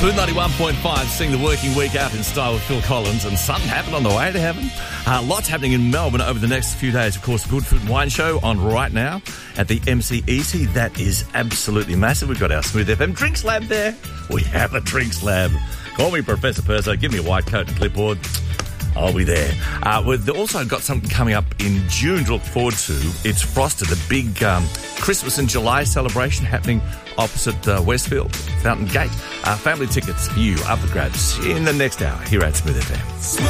Smooth 91.5, seeing the working week out in style with Phil Collins, and something happened on the way to heaven. Lots happening in Melbourne over the next few days. Of course, Good Food and Wine Show on right now at the MCET. That is absolutely massive. We've got our Smooth FM Drinks Lab there. We have a Drinks Lab. Call me Professor Perso. Give me a white coat and clipboard. I'll be there. We've also got something coming up in June to look forward to. It's Frosted, a big Christmas in July celebration happening opposite Westfield, Fountain Gate. Family tickets for you up for grabs in the next hour here at Smooth FM.